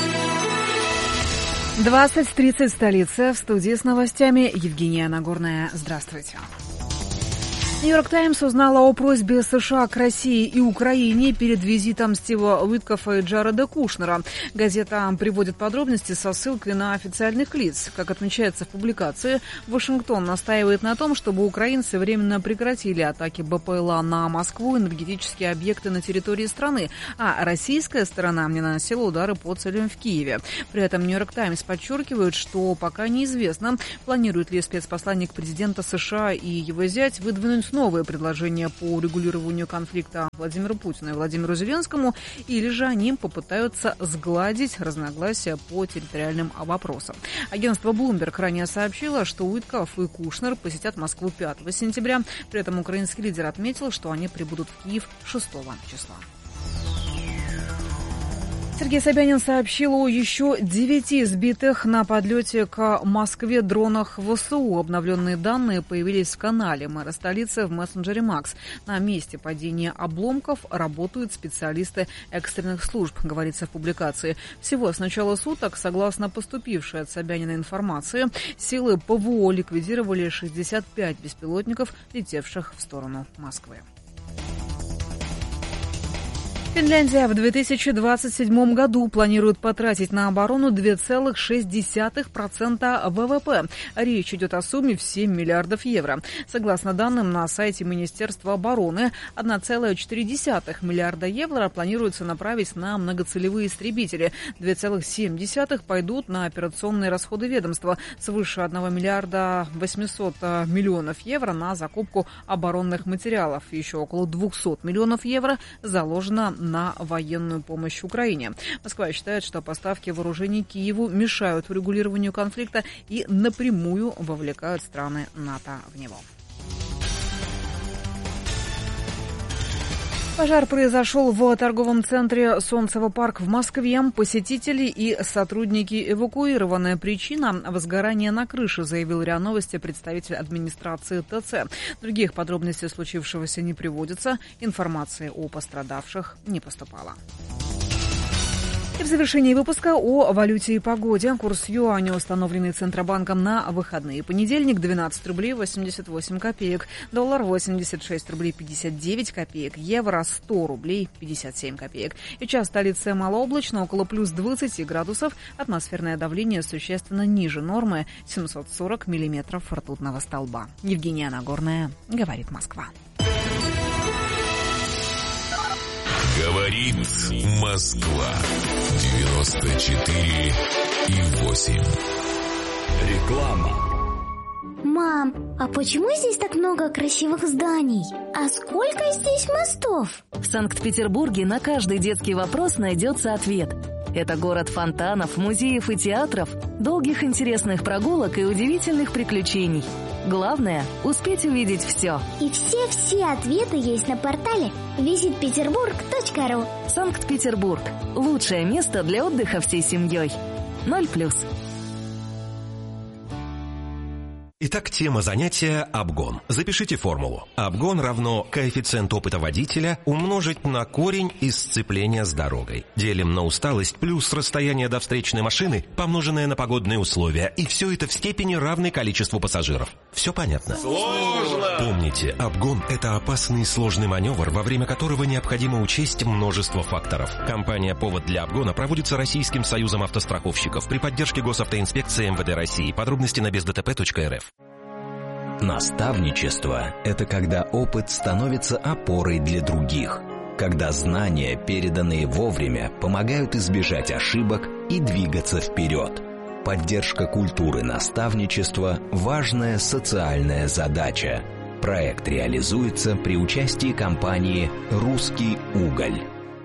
двадцать тридцать столица. В студии с новостями Евгения Нагорная. Здравствуйте. Нью-Йорк Таймс узнала о просьбе США к России и Украине перед визитом Стива Уиткоффа и Джареда Кушнера. Газета приводит подробности со ссылкой на официальных лиц. Как отмечается в публикации, Вашингтон настаивает на том, чтобы украинцы временно прекратили атаки БПЛА на Москву и энергетические объекты на территории страны, а российская сторона не наносила удары по целям в Киеве. При этом Нью-Йорк Таймс подчеркивает, что пока неизвестно, планирует ли спецпосланник президента США и его зять выдвинуть новые предложения по урегулированию конфликта Владимиру Путину и Владимиру Зеленскому, или же они попытаются сгладить разногласия по территориальным вопросам. Агентство Bloomberg ранее сообщило, что Уиткофф и Кушнер посетят Москву пятого сентября. При этом украинский лидер отметил, что они прибудут в Киев шестого числа. Сергей Собянин сообщил о еще девяти сбитых на подлете к Москве дронах ВСУ. Обновленные данные появились в канале мэра столицы в мессенджере Макс. На месте падения обломков работают специалисты экстренных служб, говорится в публикации. Всего с начала суток, согласно поступившей от Собянина информации, силы ПВО ликвидировали шестьдесят пять беспилотников, летевших в сторону Москвы. Финляндия в две тысячи двадцать седьмом году планирует потратить на оборону два целых шесть десятых процента ВВП. Речь идет о сумме в семь миллиардов евро. Согласно данным на сайте Министерства обороны, одна целая четыре десятых миллиарда евро планируется направить на многоцелевые истребители. два целых семь десятых пойдут на операционные расходы ведомства. Свыше одного миллиарда восьмисот миллионов евро на закупку оборонных материалов. Еще около двухсот миллионов евро заложено на военную помощь Украине. Москва считает, что поставки вооружений Киеву мешают урегулированию конфликта и напрямую вовлекают страны НАТО в него. Пожар произошел в торговом центре «Солнцево парк» в Москве. Посетители и сотрудники эвакуированы. Причина – возгорание на крыше, заявил РИА Новости представитель администрации ТЦ. Других подробностей случившегося не приводится. Информации о пострадавших не поступало. И в завершении выпуска о валюте и погоде. Курс юаня, установленный Центробанком на выходные. Понедельник – двенадцать рублей восемьдесят восемь копеек. Доллар – восемьдесят шесть рублей пятьдесят девять копеек. Евро – сто рублей пятьдесят семь копеек. Сейчас в столице малооблачно, около плюс двадцати градусов. Атмосферное давление существенно ниже нормы – семьсот сорок миллиметров ртутного столба. Евгения Нагорная, говорит Москва. Говорит Москва. девяносто четыре и восемь. Реклама. Мам, а почему здесь так много красивых зданий? А сколько здесь мостов? В Санкт-Петербурге на каждый детский вопрос найдется ответ. Это город фонтанов, музеев и театров, долгих интересных прогулок и удивительных приключений. Главное – успеть увидеть все. И все-все ответы есть на портале визит петербург точка ру. Санкт-Петербург – лучшее место для отдыха всей семьей. Ноль плюс. Итак, тема занятия – обгон. Запишите формулу. Обгон равно коэффициент опыта водителя умножить на корень из сцепления с дорогой. Делим на усталость плюс расстояние до встречной машины, помноженное на погодные условия. И все это в степени равной количеству пассажиров. Все понятно? Сложно! Помните, обгон – это опасный и сложный маневр, во время которого необходимо учесть множество факторов. Компания «Повод для обгона» проводится Российским союзом автостраховщиков при поддержке Госавтоинспекции эм вэ дэ России. Подробности на без дэ тэ пэ точка эр эф. Наставничество – это когда опыт становится опорой для других, когда знания, переданные вовремя, помогают избежать ошибок и двигаться вперед. Поддержка культуры наставничества – важная социальная задача. Проект реализуется при участии компании «Русский уголь».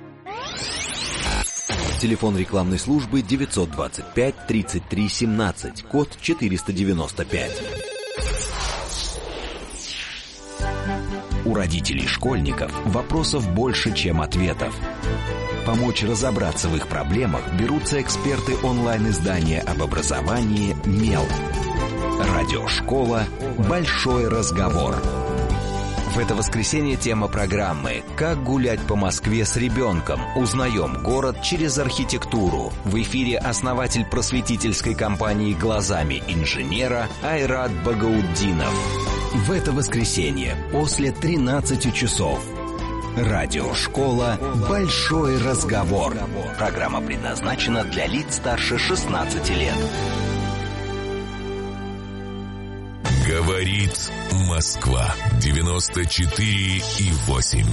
Телефон рекламной службы девятьсот двадцать пять тридцать три семнадцать, код четыреста девяносто пять. У родителей школьников вопросов больше, чем ответов. Помочь разобраться в их проблемах берутся эксперты онлайн-издания об образовании «Мел». Радиошкола «Большой разговор». В это воскресенье тема программы «Как гулять по Москве с ребенком? Узнаем город через архитектуру». В эфире основатель просветительской компании «Глазами инженера» Айрат Багаутдинов. В это воскресенье после тринадцати часов. Радиошкола «Большой разговор». Программа предназначена для лиц старше шестнадцати лет. Говорит Москва. девяносто четыре и восемь.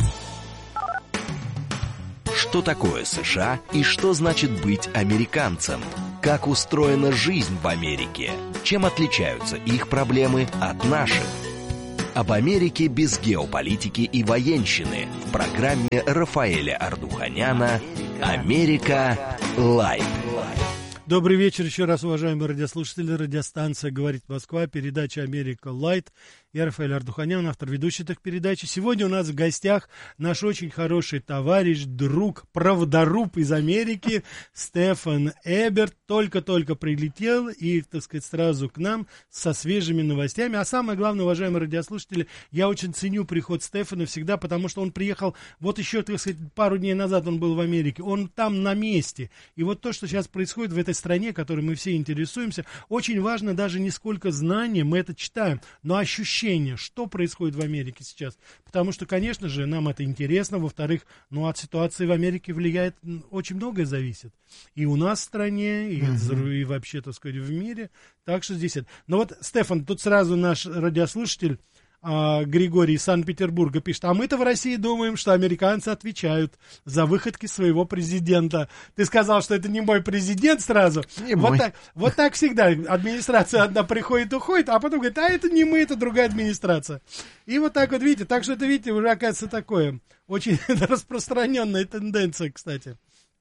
Что такое США и что значит быть американцем? Как устроена жизнь в Америке? Чем отличаются их проблемы от наших? Об Америке без геополитики и военщины в программе Рафаэля Ардуханяна «Америка Лайв». Добрый вечер еще раз, уважаемые радиослушатели. Радиостанция «Говорит Москва», передача «Америка Лайт». Я Рафаэль Ардуханян, автор ведущей этой передачи. Сегодня у нас в гостях наш очень хороший товарищ, друг, правдоруб из Америки Стефан Эберт. Только-только прилетел и, так сказать, сразу к нам со свежими новостями. А самое главное, уважаемые радиослушатели, я очень ценю приход Стефана всегда, потому что он приехал, вот еще, так сказать, пару дней назад он был в Америке. Он там на месте. И вот то, что сейчас происходит в этой стране, которой мы все интересуемся, очень важно даже не сколько знаний, мы это читаем, но ощущение, что происходит в Америке сейчас. Потому что, конечно же, нам это интересно. Во-вторых, ну, от ситуации в Америке влияет, очень многое зависит. И у нас в стране, и, mm-hmm. и вообще, так сказать, в мире. Так что здесь это. Но вот, Стефан, тут сразу наш радиослушатель а, Григорий из Санкт-Петербурга пишет: а мы-то в России думаем, что американцы отвечают за выходки своего президента. Ты сказал, что это не мой президент сразу. Не вот, мой. Так, вот так всегда. Администрация одна приходит, уходит, а потом говорит: а это не мы, это другая администрация. И вот так вот, видите, так что это, видите, уже оказывается такое. Очень распространенная тенденция, кстати.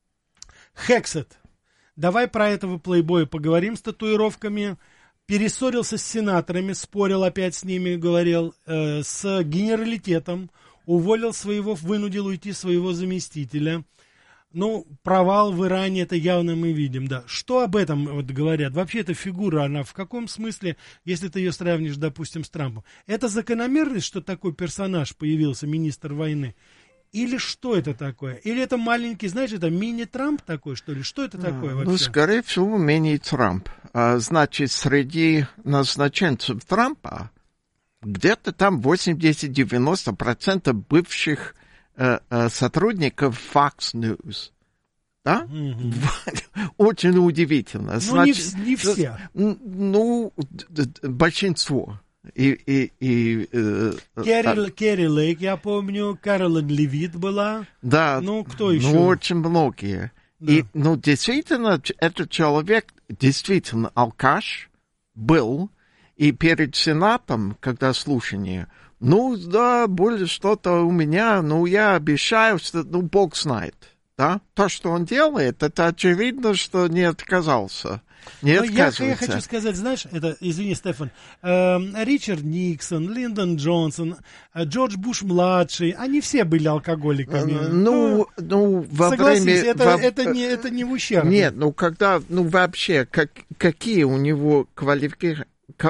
Хексет. Давай про этого плейбоя поговорим с татуировками. Перессорился с сенаторами, спорил опять с ними, говорил, э, с генералитетом, уволил своего, вынудил уйти своего заместителя. Ну, провал в Иране, это явно мы видим, да. Что об этом вот говорят? Вообще эта фигура, она в каком смысле, если ты ее сравнишь, допустим, с Трампом? Это закономерность, что такой персонаж появился, министр войны? Или что это такое? Или это маленький, знаешь, это мини-Трамп такой, что ли? Что это такое вообще? Ну, скорее всего, мини-Трамп. А, значит, среди назначенцев Трампа где-то там восемьдесят-девяносто процентов бывших э, э, сотрудников Fox News. Да? Mm-hmm. Очень удивительно. Ну, значит, не, не все. Ну, большинство. И, и, и, э, Керри, а... Керри Лейк, я помню, Кэролин Левит была. Да, ну, кто еще? Ну, очень многие. Да. И, ну, действительно, этот человек действительно алкаш был, и перед Сенатом, когда слушание, ну, да, более что-то у меня, ну, я обещаю, что, ну, Бог знает, да? То, что он делает, это очевидно, что не отказался. Но я, я хочу сказать, знаешь, это, извини, Стефан, э, Ричард Никсон, Линдон Джонсон, э, Джордж Буш-младший, они все были алкоголиками. Ну, ну, ну во согласись, время... это, во... это, не, это не в ущерб. Нет, ну, когда, ну, вообще, как, какие у него квалификации?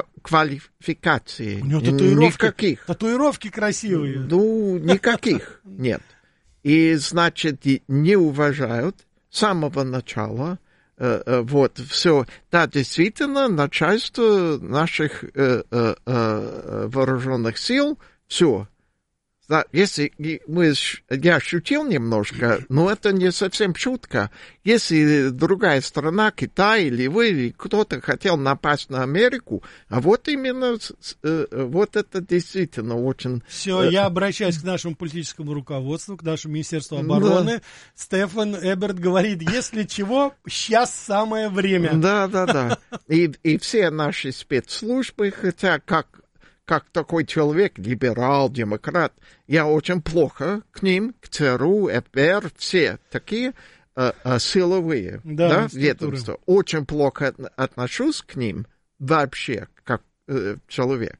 квалификации? У него татуировки, никаких. Татуировки красивые. Ну, никаких нет. И, значит, не уважают с самого начала. Вот, все. Да, действительно, начальство наших э, э, э, вооруженных сил, все. Да, если мы, я шутил немножко, но это не совсем шутка. Если другая страна, Китай или вы, или кто-то хотел напасть на Америку, а вот именно, э, вот это действительно очень... Все, э, я обращаюсь к нашему политическому руководству, к нашему Министерству обороны. Да. Стефан Эберт говорит, если чего, сейчас самое время. Да, да, да. И, и все наши спецслужбы, хотя как... как такой человек, либерал, демократ, я очень плохо к ним, к ЦРУ, эф бэ эр, все такие э, э, силовые да, да, ведомства. Очень плохо отношусь к ним вообще, как э, человек.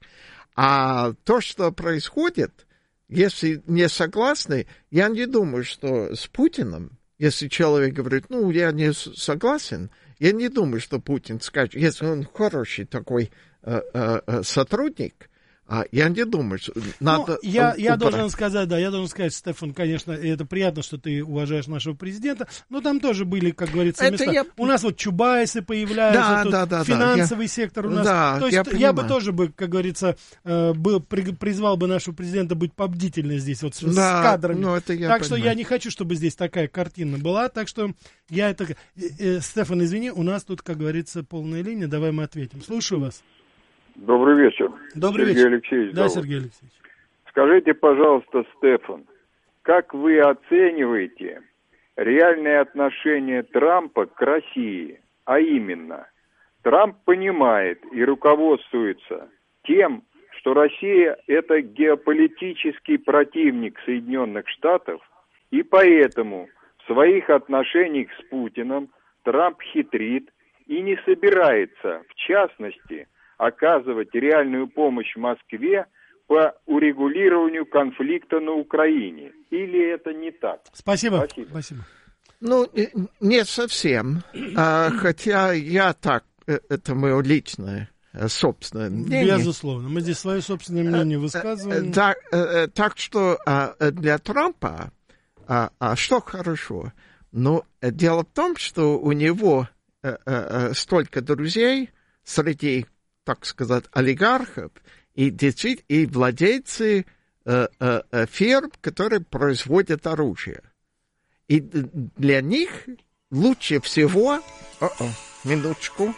А то, что происходит, если не согласны, я не думаю, что с Путиным, если человек говорит, ну, я не согласен, я не думаю, что Путин скажет, если он хороший такой э, э, сотрудник, А я не думаю, что надо... Ну, я, я должен сказать, да, я должен сказать, Стефан, конечно, это приятно, что ты уважаешь нашего президента, но там тоже были, как говорится, это места. Я... У нас вот Чубайсы появляются, да, тут да, да, финансовый да. сектор у нас. Да, То есть я, я бы тоже, бы, как говорится, был, призвал бы нашего президента быть побдительным здесь вот да, с кадрами. Ну, это я так понимаю. что я не хочу, чтобы здесь такая картина была, так что я это... Стефан, извини, у нас тут, как говорится, полная линия, давай мы ответим. Слушаю вас. Добрый вечер. Добрый Сергей вечер. Алексеевич. Да, зовут. Сергей Алексеевич. Скажите, пожалуйста, Стефан, как вы оцениваете реальное отношение Трампа к России? А именно, Трамп понимает и руководствуется тем, что Россия – это геополитический противник Соединенных Штатов, и поэтому в своих отношениях с Путиным Трамп хитрит и не собирается, в частности, оказывать реальную помощь Москве по урегулированию конфликта на Украине. Или это не так? Спасибо. Спасибо. Спасибо. Ну, не совсем. А, хотя я так, это мое личное, собственное мнение. Безусловно. Мы здесь свое собственное мнение высказываем. Так, так что для Трампа, а что хорошо? Но дело в том, что у него столько друзей среди, так сказать, олигархов и, и владельцы э, э, фирм, которые производят оружие. И для них лучше всего... О-о, минуточку.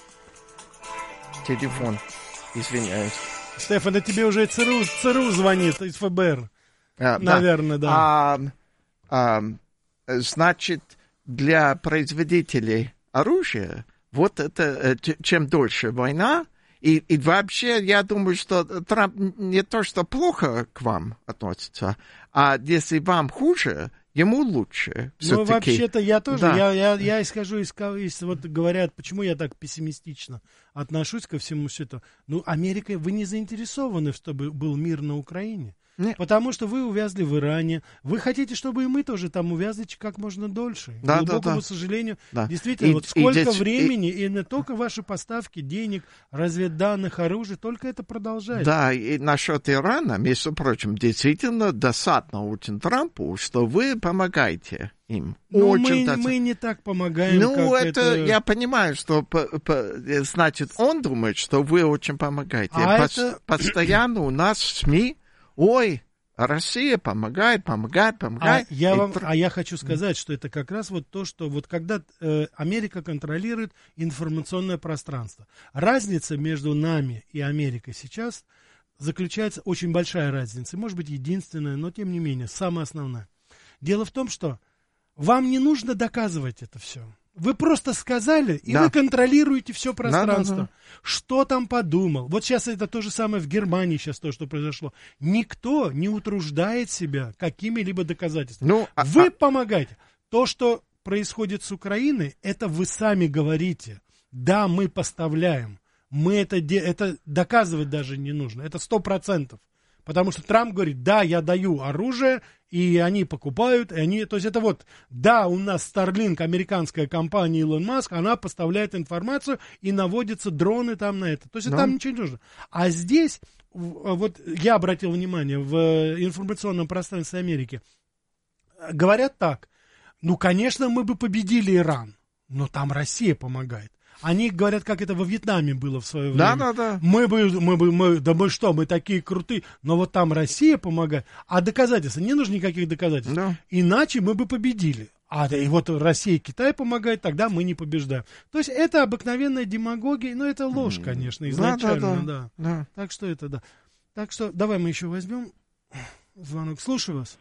Телефон. Извиняюсь. Стефан, это тебе уже ЦРУ, ЦРУ звонит из ФБР. А, Наверное, да. да. А, а, значит, для производителей оружия вот это, чем дольше война, и, и вообще, я думаю, что Трамп не то, что плохо к вам относится, а если вам хуже, ему лучше. Ну, вообще-то я тоже, да. я, я, я исхожу из, из, вот говорят, почему я так пессимистично отношусь ко всему свету. Ну, Америка, вы не заинтересованы, чтобы был мир на Украине. Нет. Потому что вы увязли в Иране. Вы хотите, чтобы и мы тоже там увязли как можно дольше. Да, К глубокому да, да. сожалению. Да. Действительно, и, вот сколько и здесь, времени, и... и не только ваши поставки денег, разведданных, оружия, только это продолжает. Да, и насчет Ирана, между прочим, действительно досадно очень Трампу, что вы помогаете им. Ну, очень мы, мы не так помогаем, Ну, как это, это... я понимаю, что, по, по, значит, он думает, что вы очень помогаете. А Пос, это... Постоянно у нас в СМИ, ой, Россия помогает, помогает, помогает. А я, вам, а я хочу сказать, что это как раз вот то, что вот когда э, Америка контролирует информационное пространство. Разница между нами и Америкой сейчас заключается, очень большая разница, может быть единственная, но тем не менее, самая основная. Дело в том, что вам не нужно доказывать это все. Вы просто сказали, и да. вы контролируете все пространство. Да, да, да. Что там подумал? Вот сейчас это то же самое в Германии, сейчас то, что произошло. Никто не утруждает себя какими-либо доказательствами. Ну, а, вы а... помогаете. То, что происходит с Украиной, это вы сами говорите. Да, мы поставляем. Мы это, это доказывать даже не нужно. Это сто процентов. Потому что Трамп говорит, да, я даю оружие, и они покупают, и они, то есть это вот, да, у нас Starlink, американская компания Илон Маск, она поставляет информацию, и наводятся дроны там на это. То есть no. там ничего не нужно. А здесь, вот я обратил внимание, в информационном пространстве Америки, говорят так, ну, конечно, мы бы победили Иран, но там Россия помогает. Они говорят, как это во Вьетнаме было в свое время. Да, да, да. Мы бы, мы бы, мы, да мы что, мы такие крутые. Но вот там Россия помогает. А доказательства, не нужно никаких доказательств. Да. Иначе мы бы победили. А и вот Россия и Китай помогают, тогда мы не побеждаем. То есть это обыкновенная демагогия, но это ложь, конечно, изначально. Да, да, да. Да. Да. Так что это, да. Так что давай мы еще возьмем звонок. Слушаю вас.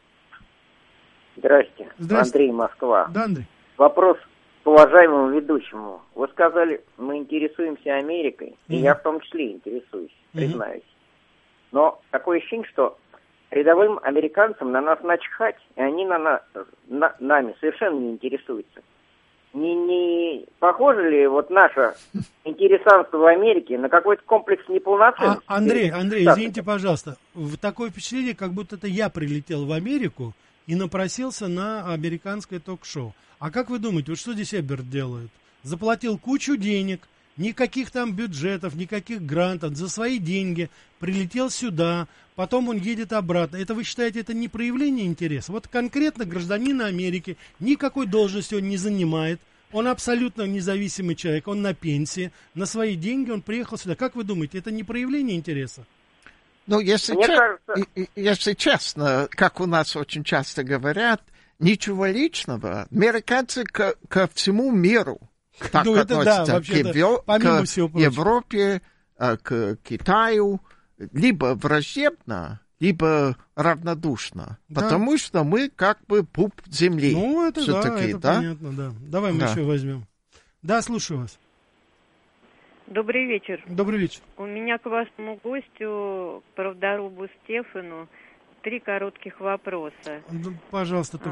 Здрасте. Здрасте. Андрей, Москва. Да, Андрей. Вопрос к уважаемому ведущему. Вы сказали, мы интересуемся Америкой, mm-hmm. и я в том числе интересуюсь, признаюсь. Mm-hmm. Но такое ощущение, что рядовым американцам на нас начхать, и они на, на, на нами совершенно не интересуются. Не, не похоже ли вот наше интересанство в Америке на какой-то комплекс неполноценности? А, Андрей, Андрей, извините, пожалуйста, такое впечатление, как будто это я прилетел в Америку и напросился на американское ток-шоу. А как вы думаете, вот что здесь Эберт делает? Заплатил кучу денег, Никаких там бюджетов, никаких грантов, за свои деньги прилетел сюда, потом он едет обратно. Это вы считаете, это не проявление интереса? Вот конкретно гражданин Америки, никакой должности он не занимает, он абсолютно независимый человек, он на пенсии, на свои деньги он приехал сюда. Как вы думаете, это не проявление интереса? Ну, если, Мне че- кажется... если честно, как у нас очень часто говорят, ничего личного. Американцы ко, ко всему миру так ну, это да, относятся, вообще-то, к, Евро- помимо к всего прочего. Европе, к Китаю, либо враждебно, либо равнодушно. Да. Потому что мы как бы пуп земли. Ну, это да, это да? понятно, да. Давай мы да. еще возьмем. Да, слушаю вас. Добрый вечер. Добрый вечер. У меня к вашему гостю, правдорубу Стефану, три коротких вопроса. Ну, пожалуйста, только